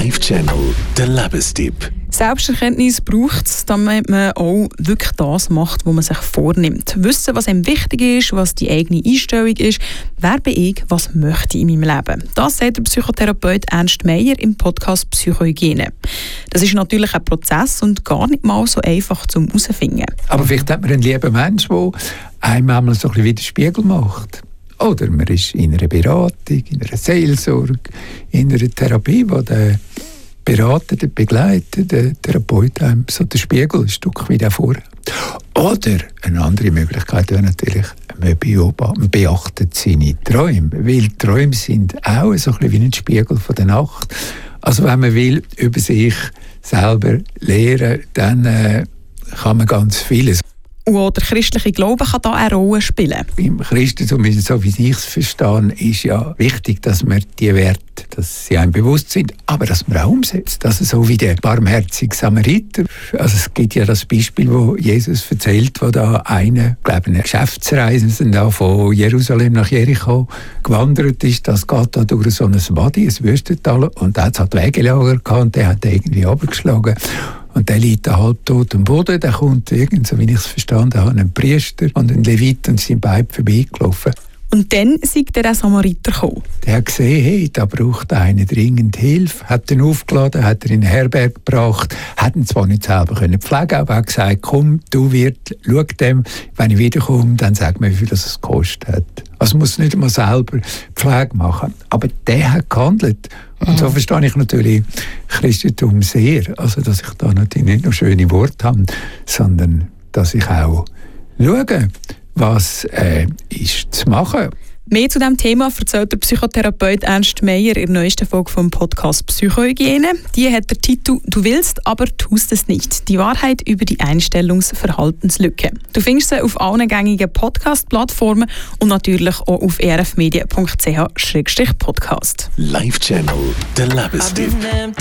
Live-Channel, der Lebenstipp. Selbsterkenntnis braucht es, damit man auch wirklich das macht, was man sich vornimmt. Wissen, was einem wichtig ist, was die eigene Einstellung ist. Wer bin ich, was möchte ich in meinem Leben? Das sagt der Psychotherapeut Ernst Meier im Podcast Psychohygiene. Das ist natürlich ein Prozess und gar nicht mal so einfach zum herausfinden. Aber vielleicht hat man einen lieben Mensch, der einem einmal so ein bisschen wie den Spiegel macht. Oder man ist in einer Beratung, in einer Seelsorge, in einer Therapie, wo der Berater, der Begleiter, der Therapeut einem so den Spiegel ein Stück weit vorhält. Oder eine andere Möglichkeit wäre natürlich, man beachtet seine Träume, weil Träume sind auch so ein bisschen wie ein Spiegel von der Nacht. Also wenn man will über sich selber lernen, dann kann man ganz vieles. Und der christliche Glaube kann da eine Rolle spielen. Im Christentum, so wie ich es verstehe, ist ja wichtig, dass man die Werte, dass sie einem bewusst sind, aber dass man auch umsetzt. Also so wie der barmherzige Samariter. Also es gibt ja das Beispiel, wo Jesus erzählt, wo da eine Geschäftsreisende von Jerusalem nach Jericho gewandert ist. Das geht da durch so ein Wadi, ein Wüstental, und da hat es Wegelager gehabt und der hat irgendwie runtergeschlagen. Und der liegt da halbtot am Boden. Da kommt so wie ich es verstanden habe, ein Priester und ein Levit und sind beide vorbeigelaufen. Und dann ist der Samariter gekommen. Der hat gesehen, hey, da braucht einer dringend Hilfe, hat ihn aufgeladen, hat ihn in eine Herberge gebracht, hat ihn zwar nicht selber pflegen können, aber hat gesagt, komm, du Wirt, schau dem, wenn ich wiederkomme, dann sag mir, wie viel das gekostet hat. Also muss nicht einmal selber Pflege machen. Aber der hat gehandelt. Und so verstehe ich natürlich Christentum sehr. Also, dass ich da natürlich nicht nur schöne Worte habe, sondern dass ich auch schaue, was ist zu machen. Mehr zu diesem Thema erzählt der Psychotherapeut Ernst Meier in der neuesten Folge vom Podcast Psychohygiene. Die hat den Titel «Du willst, aber tust es nicht. Die Wahrheit über die Einstellungsverhaltenslücke». Du findest sie auf allen gängigen Podcast-Plattformen und natürlich auch auf erfmedia.ch/podcast. Live-Channel, der Lebenstipp.